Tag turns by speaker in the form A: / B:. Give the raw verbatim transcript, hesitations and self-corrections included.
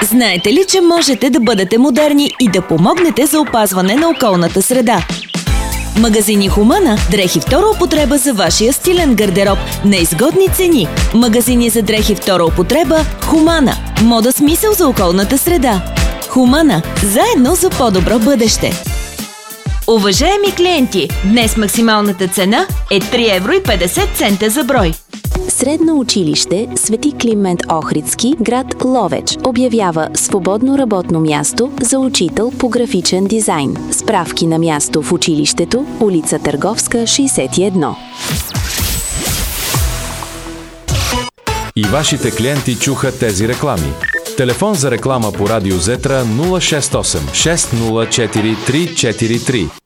A: Знаете ли, че можете да бъдете модерни и да помогнете за опазване на околната среда? Магазини Хумана – дрехи втора употреба за вашия стилен гардероб на изгодни цени. Магазини за дрехи втора употреба Хумана. Мода с мисъл за околната среда. Хумана – заедно за по-добро бъдеще. Уважаеми клиенти, днес максималната цена е три евро и петдесет цента за брой.
B: Средно училище Свети Климент Охридски, град Ловеч, обявява свободно работно място за учител по графичен дизайн. Справки на място в училището, улица Търговска, шейсет и едно.
C: И вашите клиенти чуха тези реклами. Телефон за реклама по Радио Зетра нула шест осем шест нула четири три четири три.